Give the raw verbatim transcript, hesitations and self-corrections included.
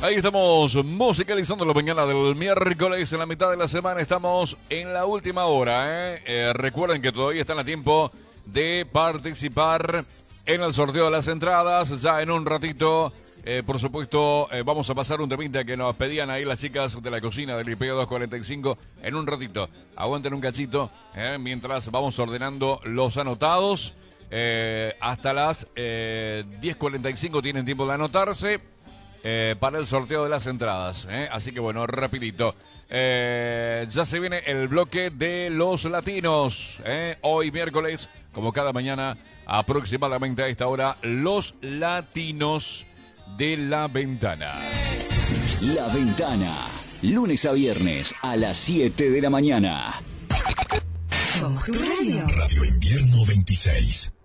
Ahí estamos musicalizando la mañana del miércoles. En la mitad de la semana estamos en la última hora. ¿eh? Eh, recuerden que todavía están a tiempo de participar en el sorteo de las entradas. Ya en un ratito, eh, por supuesto, eh, vamos a pasar un temita que nos pedían ahí las chicas de la cocina del I P O doscientos cuarenta y cinco. En un ratito, aguanten un cachito, ¿eh? mientras vamos ordenando los anotados. Eh, hasta las eh, diez cuarenta y cinco tienen tiempo de anotarse. Eh, para el sorteo de las entradas, ¿eh? Así que bueno, rapidito. Eh, ya se viene el bloque de los latinos, ¿eh? Hoy miércoles, como cada mañana, aproximadamente a esta hora, los latinos de La Ventana. La Ventana, lunes a viernes a las siete de la mañana. Somos tu radio. Radio Invierno veintiséis.